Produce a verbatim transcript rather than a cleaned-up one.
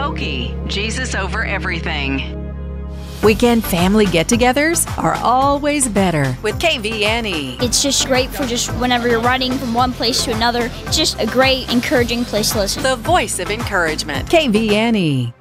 Skokie, Jesus over everything. Weekend family get-togethers are always better with K V N E. It's just great for just whenever you're riding from one place to another. It's just a great, encouraging place to listen. The voice of encouragement. K V N E.